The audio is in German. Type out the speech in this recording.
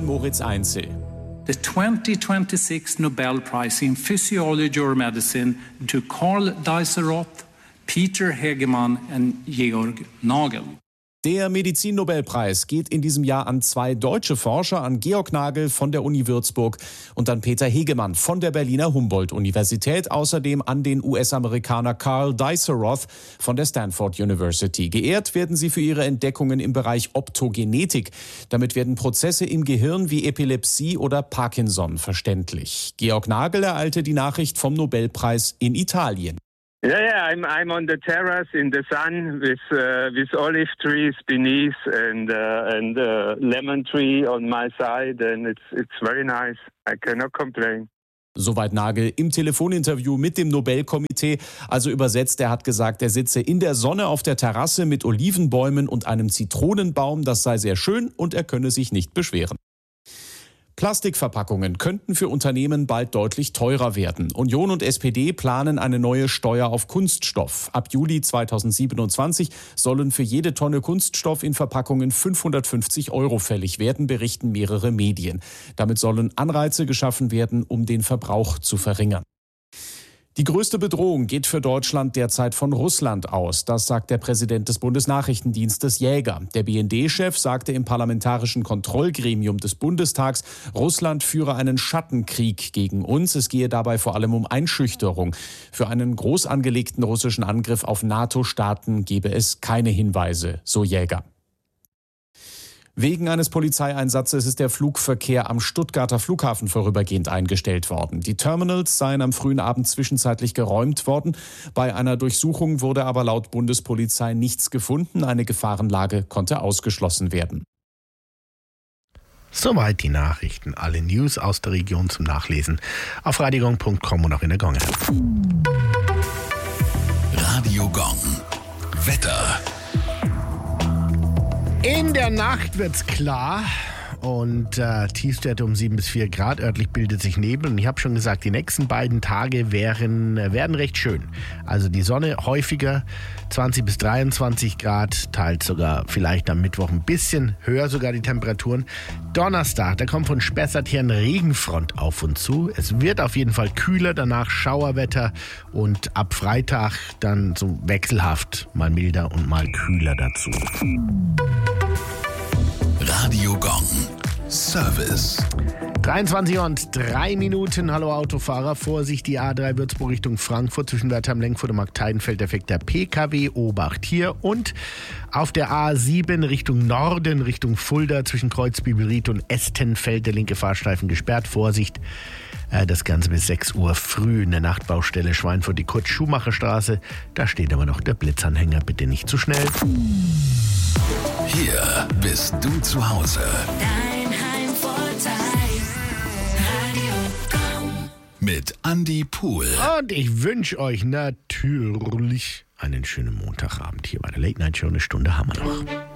Moritz Einzel. The 2026 Nobel Prize in Physiology or Medicine to Karl Dies-Roth, Peter Hegemann and Georg Nagel. Der Medizin-Nobelpreis geht in diesem Jahr an 2 deutsche Forscher, an Georg Nagel von der Uni Würzburg und an Peter Hegemann von der Berliner Humboldt-Universität, außerdem an den US-Amerikaner Karl Dies-Roth von der Stanford University. Geehrt werden sie für ihre Entdeckungen im Bereich Optogenetik. Damit werden Prozesse im Gehirn wie Epilepsie oder Parkinson verständlich. Georg Nagel ereilte die Nachricht vom Nobelpreis in Italien. Yeah, I'm on the terrace in the sun with olive trees beneath and lemon tree on my side, and it's very nice. I cannot complain. Soweit Nagel im Telefoninterview mit dem Nobelkomitee. Also übersetzt, er hat gesagt, er sitze in der Sonne auf der Terrasse mit Olivenbäumen und einem Zitronenbaum. Das sei sehr schön und er könne sich nicht beschweren. Plastikverpackungen könnten für Unternehmen bald deutlich teurer werden. Union und SPD planen eine neue Steuer auf Kunststoff. Ab Juli 2027 sollen für jede Tonne Kunststoff in Verpackungen 550 € fällig werden, berichten mehrere Medien. Damit sollen Anreize geschaffen werden, um den Verbrauch zu verringern. Die größte Bedrohung geht für Deutschland derzeit von Russland aus. Das sagt der Präsident des Bundesnachrichtendienstes Jäger. Der BND-Chef sagte im Parlamentarischen Kontrollgremium des Bundestags, Russland führe einen Schattenkrieg gegen uns. Es gehe dabei vor allem um Einschüchterung. Für einen groß angelegten russischen Angriff auf NATO-Staaten gebe es keine Hinweise, so Jäger. Wegen eines Polizeieinsatzes ist der Flugverkehr am Stuttgarter Flughafen vorübergehend eingestellt worden. Die Terminals seien am frühen Abend zwischenzeitlich geräumt worden. Bei einer Durchsuchung wurde aber laut Bundespolizei nichts gefunden. Eine Gefahrenlage konnte ausgeschlossen werden. Soweit die Nachrichten. Alle News aus der Region zum Nachlesen auf radiogong.com und auch in der Gong. Radio Gong. Wetter. In der Nacht wird's klar und Tiefstwerte um 7 bis 4 Grad. Örtlich bildet sich Nebel und ich habe schon gesagt, die nächsten beiden Tage werden recht schön. Also die Sonne häufiger, 20 bis 23 Grad, teils sogar vielleicht am Mittwoch ein bisschen höher sogar die Temperaturen. Donnerstag, da kommt von Spessart her eine Regenfront auf uns zu. Es wird auf jeden Fall kühler, danach Schauerwetter und ab Freitag dann so wechselhaft, mal milder und mal kühler dazu. Radio Gong. Service. 23:03. Hallo Autofahrer. Vorsicht, die A3 Würzburg Richtung Frankfurt zwischen Wertheim, Lenkfurt und Markteidenfeld defekter PKW. Obacht hier. Und auf der A7 Richtung Norden, Richtung Fulda zwischen Kreuzbibelried und Estenfeld der linke Fahrstreifen gesperrt. Vorsicht. Das Ganze bis 6 Uhr früh in der Nachtbaustelle Schweinfurt, die Kurt-Schumacher-Straße. Da steht aber noch der Blitzanhänger. Bitte nicht zu schnell. Hier bist du zu Hause. Dein Heimvorteil. Radio Gong. Mit Andi Pohl. Und ich wünsche euch natürlich einen schönen Montagabend. Hier bei der Late Night Show. Eine Stunde haben wir noch.